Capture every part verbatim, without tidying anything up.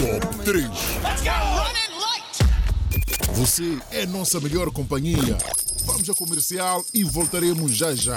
Top três. Você é nossa melhor companhia. Vamos ao comercial e voltaremos já já.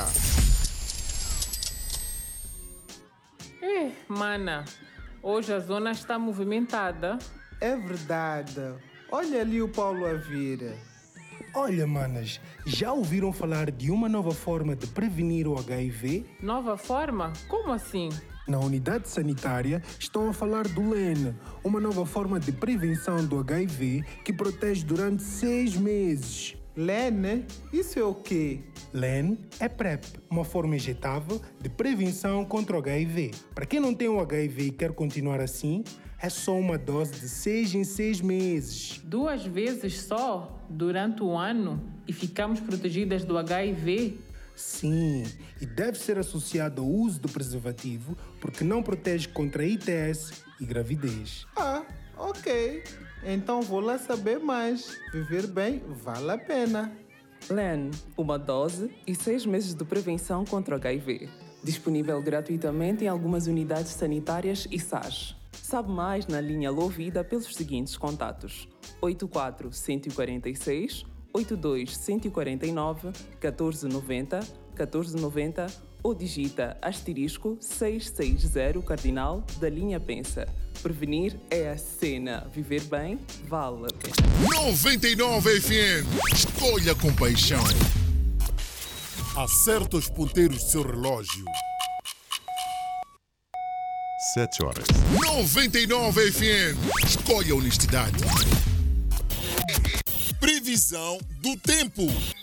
Eh, mana, hoje a zona está movimentada. É verdade. Olha ali o Paulo a vir. Olha, manas, já ouviram falar de uma nova forma de prevenir o H I V? Nova forma? Como assim? Na unidade sanitária estão a falar do L E N, uma nova forma de prevenção do H I V que protege durante seis meses. L E N? Isso é o quê? L E N é PrEP, uma forma injetável de prevenção contra o H I V. Para quem não tem o H I V e quer continuar assim, é só uma dose de seis em seis meses. Duas vezes só, durante o ano, e ficamos protegidas do H I V? Sim, e deve ser associado ao uso do preservativo porque não protege contra I T S e gravidez. Ah, ok. Então vou lá saber mais. Viver bem vale a pena. L E N, uma dose e seis meses de prevenção contra o H I V. Disponível gratuitamente em algumas unidades sanitárias e S A S. Sabe mais na linha Lovida pelos seguintes contatos: oito quatro um quatro seis, oito dois um quatro nove, um quatro nove zero, um quatro nove zero ou digita asterisco seiscentos e sessenta cardinal da linha Pensa. Prevenir é a cena. Viver bem vale a pena. noventa e nove F M. Escolha com paixão. Acerta os ponteiros do seu relógio. Sete horas. noventa e nove F M. Escolha a honestidade. Previsão do tempo.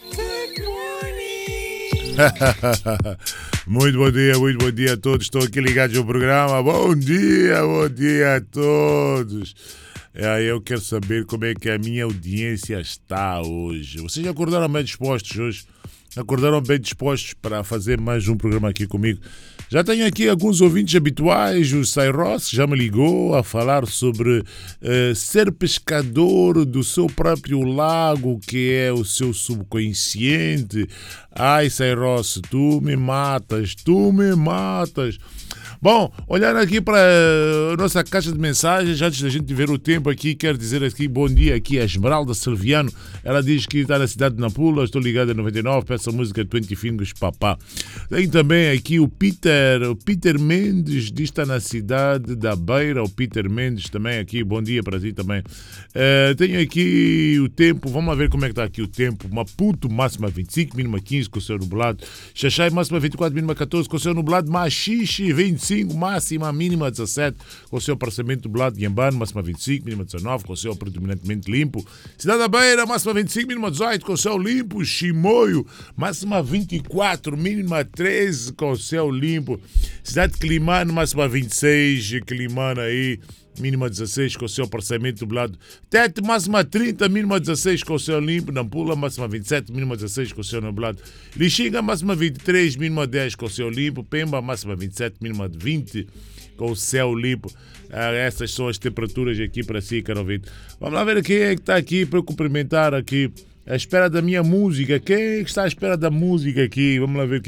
Muito bom dia, muito bom dia a todos. Estou aqui ligados ao programa. Bom dia, bom dia a todos. É, eu quero saber como é que a minha audiência está hoje. Vocês acordaram bem dispostos hoje? Acordaram bem dispostos para fazer mais um programa aqui comigo? Já tenho aqui alguns ouvintes habituais. O Sairos já me ligou a falar sobre uh, ser pescador do seu próprio lago, que é o seu subconsciente. Ai, Sairos, tu me matas, tu me matas. Bom, olhando aqui para a nossa caixa de mensagens, antes da gente ver o tempo aqui, quero dizer aqui bom dia aqui a Esmeralda Silviano. Ela diz que está na cidade de Nampula, estou ligada a noventa e nove, peço a música vinte Fingers Papá. Tem também aqui o Peter, o Peter Mendes, diz que está na cidade da Beira, o Peter Mendes também aqui, bom dia para ti também. Uh, tenho aqui o tempo, vamos lá ver como é que está aqui o tempo. Maputo, máxima vinte e cinco, mínima quinze, com o céu nublado. Xaxai, máxima vinte e quatro, mínima catorze, com o céu nublado. Machixe, vinte e cinco, máxima, mínima dezassete, com o seu parcelamento nublado. Guiambano, máxima vinte e cinco, mínima dezenove, com o céu predominantemente limpo. Cidade da Beira, máxima vinte e cinco, mínima dezoito, com o céu limpo. Chimoio, máxima vinte e quatro, mínima treze, com o céu limpo. Cidade de Climano, máxima vinte e seis, Climano aí, mínima dezasseis, com o seu parcelamento nublado. Tete, máxima trinta, mínima dezasseis, com o céu limpo. Nampula, máxima vinte e sete, mínima dezasseis, com o céu nublado. Lixinga, máxima vinte e três, mínima dez, com o céu limpo. Pemba, máxima vinte e sete, mínima vinte, com o céu limpo. Ah, essas são as temperaturas aqui para si, caro ouvinte. Vamos lá ver quem é que está aqui para eu cumprimentar aqui. À espera da minha música. Quem é que está à espera da música aqui? Vamos lá ver.